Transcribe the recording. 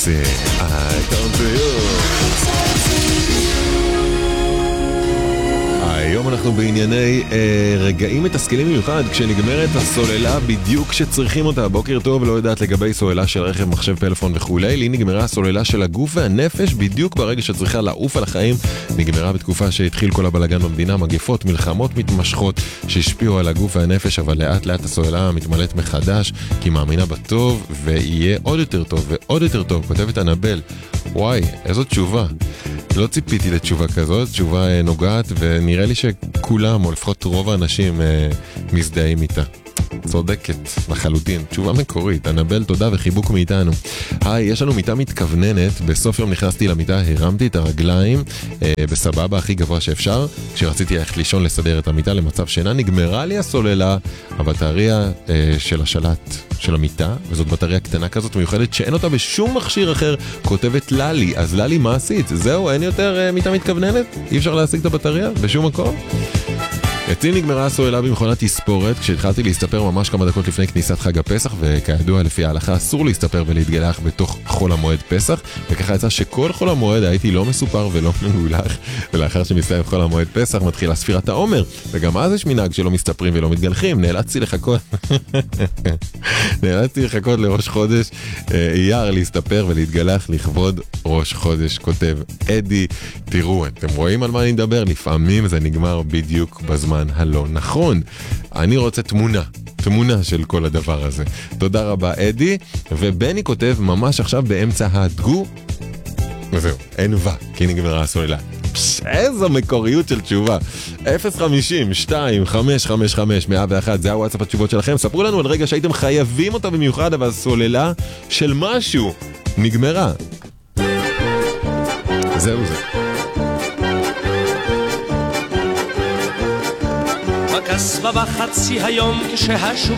בייונסה, I come to you. היום אנחנו בענייני רגעים מתסכלים במיוחד כשנגמרת הסוללה בדיוק כשצריכים אותה. בוקר טוב, לא יודעת לגבי סוללה של רכב, מחשב, פלאפון וכולי. לי נגמרה הסוללה של הגוף והנפש בדיוק ברגע שצריכה לעוף על החיים. נגמרה בתקופה שהתחיל כל הבלגן במדינה, מגפות, מלחמות מתמשכות שהשפיעו על הגוף והנפש, אבל לאט לאט הסוללה מתמלאת מחדש כי מאמינה בטוב ויהיה עוד יותר טוב ועוד יותר טוב. כותבת אנבל, וואי, איזו תשובה. לא ציפיתי לתשובה כזאת, תשובה נוגעת, ונראה לי שכולם, או לפחות רוב האנשים, מזדהים איתה. צודקת, לחלוטין. תשובה מקורית. אנבל, תודה וחיבוק מאיתנו. היי, יש לנו מיטה מתכווננת. בסוף יום נכנסתי למיטה, הרמתי את הרגליים בסבבה הכי גבוה שאפשר. כשרציתי ללכת לישון לסדר את המיטה למצב שינה, נגמרה לי הסוללה, הבטריה של השלט של המיטה, וזאת בטריה קטנה כזאת מיוחדת שאין אותה בשום מכשיר אחר. כותבת ללי. אז ללי, מה עשית? זהו, אין יותר מיטה מתכווננת? אי אפשר להשיג את הבטריה בשום מקום? אצלי נגמרה הסוללה במכונת תספורת כשהתחלתי להסתפר ממש כמה דקות לפני כניסת חג הפסח, וכידוע לפי ההלכה אסור להסתפר ולהתגלח בתוך חול המועד פסח, וככה יצא שכל חול המועד הייתי לא מסופר ולא מגולח, ולאחר שמסתיים חול המועד פסח מתחילה ספירת העומר, וגם אז יש מנהג שלא מסתפרים ולא מתגלחים. נאלצתי לחכות לראש חודש אייר להסתפר ולהתגלח לכבוד ראש חודש. כותב אדי, תראו, אתם רואים על מה אני מדבר? לפעמים זה נגמר בדיוק בזמן הלא נכון. אני רוצה תמונה של כל הדבר הזה. תודה רבה אדי. ובני כותב ממש עכשיו באמצע הדגו, וזהו, אין ווה, כי נגמרה הסוללה. איזו מקוריות של תשובה. 050-2555-101, זה הוואטסאפ התשובות שלכם. ספרו לנו על רגע שהייתם חייבים אותה במיוחד, אבל הסוללה של משהו נגמרה. זהו זה. בקסבה בחצי היום כשהשוק